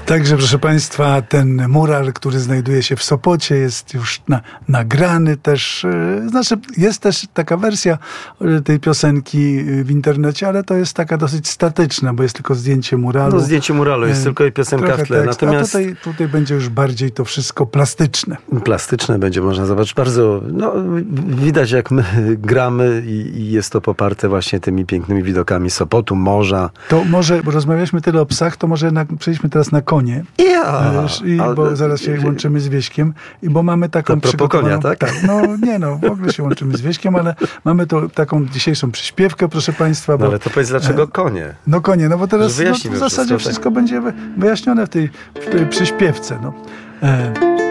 Także, proszę Państwa, ten mural, który znajduje się w Sopocie, jest już nagrany też. Znaczy, jest też taka wersja tej piosenki w internecie, ale to jest taka dosyć statyczna, bo jest tylko zdjęcie muralu. No, zdjęcie muralu jest tylko i piosenka w tle. Tekst, Natomiast a tutaj będzie już bardziej to wszystko plastyczne. Plastyczne będzie można zobaczyć. Bardzo, widać jak my gramy i jest to poparte właśnie tymi pięknymi widokami Sopotu, morza. To może, bo rozmawialiśmy tyle o psach, to może przejdźmy teraz na konie. Bo zaraz się łączymy z Wieśkiem. I bo mamy taką przygotowaną... konia, tak? W ogóle się łączymy z Wieśkiem, ale mamy taką dzisiejszą przyśpiewkę, proszę Państwa. Bo, ale to powiedz, dlaczego konie? Konie, bo teraz w zasadzie wszystko będzie wyjaśnione w tej przyśpiewce.